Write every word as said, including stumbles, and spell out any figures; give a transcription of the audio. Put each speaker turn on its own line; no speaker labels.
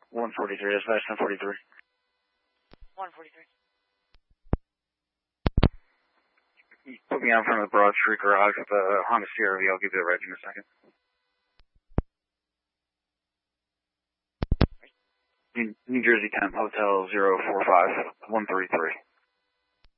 one forty-three, dispatch ten forty-three.
one forty-three.
Put me out in front of the Broad Street Garage with the Honda C R V. I'll give you the reg in a second. New, New Jersey ten, Hotel zero four five one three three.